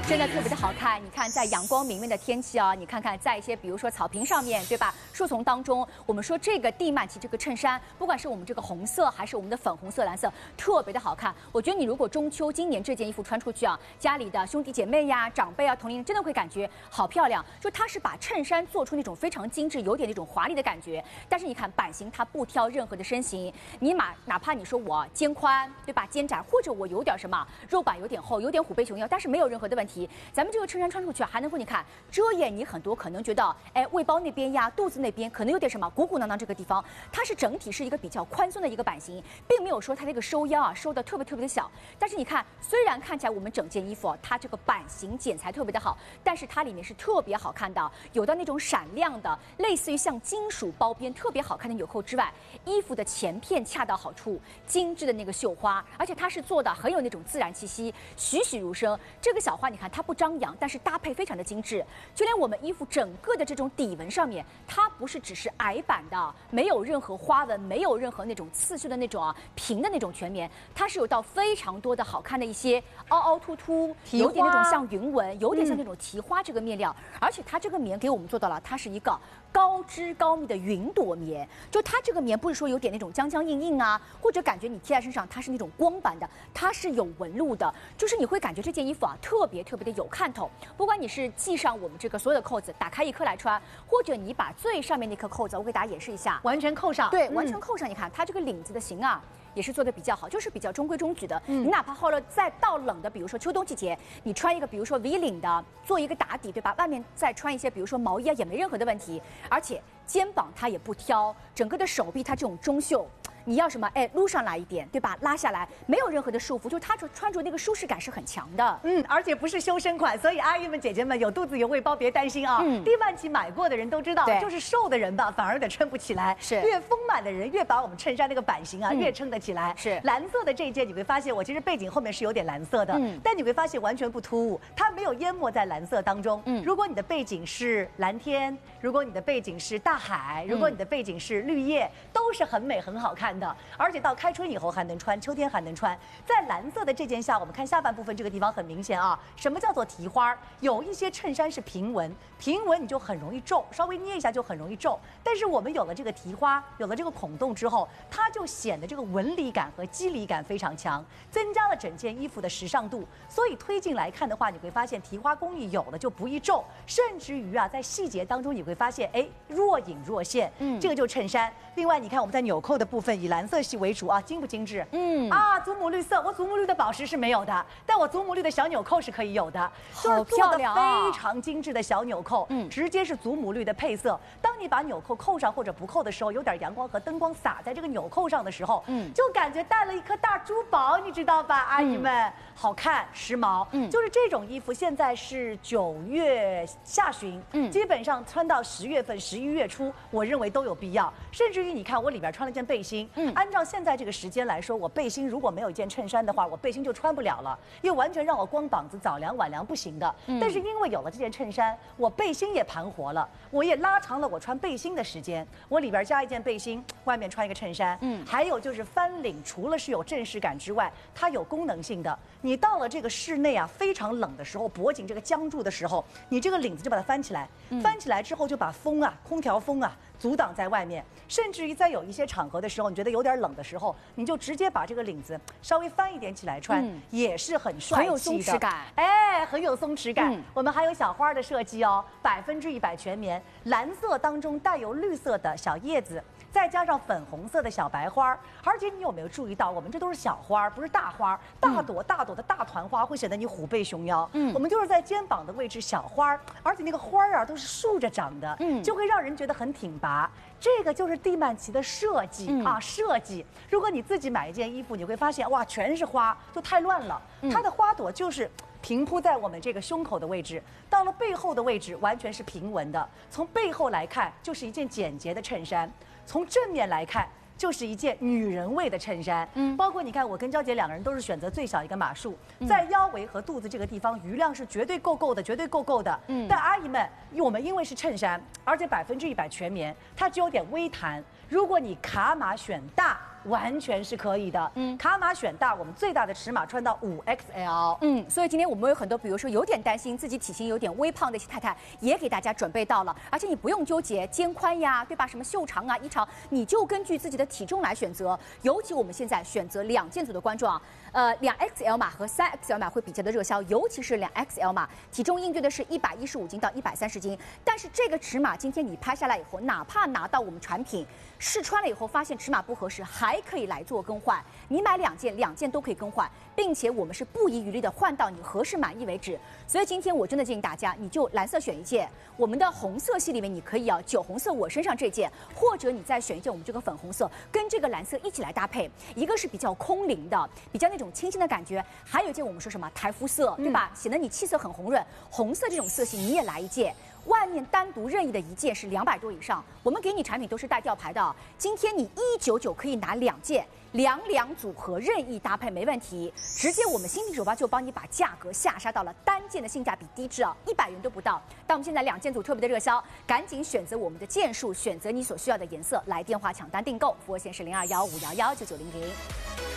真的特别的好看。你看，在阳光明媚的天气啊，你看看在一些比如说草坪上面，对吧？树丛当中，我们说这个蒂曼奇这个衬衫，不管是我们这个红色还是我们的粉红色、蓝色，特别的好看。我觉得你如果中秋今年这件衣服穿出去啊，家里的兄弟姐妹呀、长辈啊、同龄人真的会感觉好漂亮。就它是把衬衫做出那种非常精致、有点那种华丽的感觉。但是你看版型，它不挑任何的身形，哪怕你说我肩宽，对吧？肩窄，或者我有点什么肉板有点厚，有点虎背熊腰，但是没有任何的问题。咱们这个衬衫穿出去还能够你看遮掩你很多可能觉得哎胃包那边呀、肚子那边可能有点什么鼓鼓囊囊这个地方，它是整体是一个比较宽松的一个版型，并没有说它这个收腰啊收的特别的小。但是你看，虽然看起来我们整件衣服它这个版型剪裁特别的好，但是它里面是特别好看的，有的那种闪亮的，类似于像金属包边特别好看的纽扣之外，衣服的前片恰到好处，精致的那个绣花，而且它是做的很有那种自然气息，栩栩如生。这个小花你看它不张扬，但是搭配非常的精致，就连我们衣服整个的这种底纹上面，它不是只是矮版的，没有任何花纹，没有任何那种刺绣的那种平的那种全棉，它是有到非常多的好看的一些凹凹凸凸，有点那种像云纹，有点像那种提花这个面料，而且它这个棉给我们做到了，它是一个高织高密的云朵棉，就它这个棉不是说有点那种僵僵硬硬啊，或者感觉你贴在身上它是那种光板的，它是有纹路的，就是你会感觉这件衣服啊特别的有看头。不管你是系上我们这个所有的扣子，打开一颗来穿，或者你把最上面那颗扣子，我给大家演示一下， 完全扣上， 对，完全扣上。你看它这个领子的型啊。也是做的比较好，就是比较中规中矩的。你哪怕后来再到冷的，比如说秋冬季节，你穿一个比如说 V 领的，做一个打底，对吧？外面再穿一些比如说毛衣啊，也没任何的问题。而且肩膀它也不挑，整个的手臂它这种中袖。你要什么？哎，撸上来一点，对吧？拉下来，没有任何的束缚，就它穿着那个舒适感是很强的。 而且不是修身款，所以阿姨们、姐姐们有肚子有胃包别担心啊。蒂曼奇买过的人都知道，就是瘦的人吧，反而有点撑不起来。 是越丰满的人，越把我们衬衫那个版型啊，越撑得起来。 是蓝色的这一件，你会发现，我其实背景后面是有点蓝色的，但你会发现完全不突兀，它没有淹没在蓝色当中。如果你的背景是蓝天，如果你的背景是大海，如果你的背景是绿叶，都是很美很好看的，而且到开春以后还能穿，秋天还能穿。在蓝色的这件下，我们看下半部分这个地方很明显啊，什么叫做提花？有一些衬衫是平纹，平纹你就很容易皱，稍微捏一下就很容易皱。但是我们有了这个提花，有了这个孔洞之后，它就显得这个纹理感和肌理感非常强，增加了整件衣服的时尚度。所以推进来看的话，你会发现提花工艺有了就不易皱，甚至于啊，在细节当中你会发现，哎，若隐若现。这个就是衬衫。另外，你看我们在纽扣的部分以蓝色系为主啊，精不精致？祖母绿色，我祖母绿的宝石是没有的，但我祖母绿的小纽扣是可以有的， 好漂亮啊， 非常精致的小纽扣，直接是祖母绿的配色。当你把纽扣扣上或者不扣的时候，有点阳光和灯光洒在这个纽扣上的时候，就感觉戴了一颗大珠宝，你知道吧，阿姨们？好看，时髦，就是这种衣服，现在是9月下旬，基本上穿到10月份、11月初，我认为都有必要。甚至于你看，我里边穿了件背心，按照现在这个时间来说，我背心如果没有一件衬衫的话，我背心就穿不了了，因为完全让我光膀子早凉晚凉不行的。但是因为有了这件衬衫，我背心也盘活了，我也拉长了我穿背心的时间。我里边加一件背心，外面穿一个衬衫，还有就是翻领，除了是有正式感之外，它有功能性的。你到了这个室内啊，非常冷的时候，脖颈这个僵住的时候，你这个领子就把它翻起来，翻起来之后就把风啊，空调风啊阻挡在外面。甚至于在有一些场合的时候，你觉得有点冷的时候，你就直接把这个领子稍微翻一点起来穿，也是很帅气的， 很有松弛感。 哎，很有松弛感。我们还有小花的设计哦，100%全棉，蓝色当中带有绿色的小叶子。再加上粉红色的小白花，而且你有没有注意到，我们这都是小花，不是大花。大朵大朵的大团花会显得你虎背熊腰。我们就是在肩膀的位置小花，而且那个花啊都是竖着长的，就会让人觉得很挺拔。这个就是蒂曼奇的设计啊，设计。如果你自己买一件衣服，你会发现哇，全是花，就太乱了。它的花朵就是平铺在我们这个胸口的位置，到了背后的位置完全是平纹的。从背后来看，就是一件简洁的衬衫。从正面来看，就是一件女人味的衬衫。包括你看，我跟娇姐2个人都是选择最小一个码数，在腰围和肚子这个地方，余量是绝对够的，绝对够的。但阿姨们，我们因为是衬衫，而且100%全棉，它只有点微弹。如果你卡码选大， 完全是可以的。卡码选大，我们最大的尺码穿到5XL。 所以今天我们有很多，比如说有点担心自己体型有点微胖的一些太太，也给大家准备到了，而且你不用纠结肩宽呀，对吧？什么袖长啊、衣长，你就根据自己的体重来选择。尤其我们现在选择2件组的观众啊，2XL 码和3XL 码会比较的热销，尤其是2XL 码，体重应对的是115斤到130斤。但是这个尺码今天你拍下来以后，哪怕拿到我们产品试穿了以后，发现尺码不合适，还可以来做更换。你买2件都可以更换，并且我们是不遗余力的换到你合适满意为止。所以今天我真的建议大家，你就蓝色选一件，我们的红色系里面你可以酒红色我身上这件，或者你再选一件我们这个粉红色，跟这个蓝色一起来搭配。一个是比较空灵的，比较那种清新的感觉，还有一件我们说什么台服色，对吧？显得你气色很红润。红色这种色系你也来一件。外面单独任意的一件是200多以上，我们给你产品都是带吊牌的。今天你199可以拿2件，2组合任意搭配没问题。直接我们新品手包就帮你把价格下杀到了单件的性价比低至100元都不到。但我们现在2件组特别的热销，赶紧选择我们的件数，选择你所需要的颜色，来电话抢单订购，服务线是0215119900。